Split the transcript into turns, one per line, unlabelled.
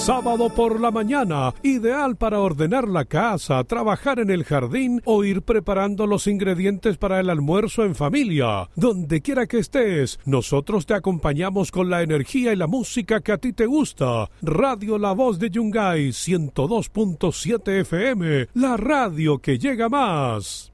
Sábado por la mañana, ideal para ordenar la casa, trabajar en el jardín o ir preparando los ingredientes para el almuerzo en familia. Donde quiera que estés, nosotros te acompañamos con la energía y la música que a ti te gusta. Radio La Voz de Yungay 102.7 FM, la radio que llega más.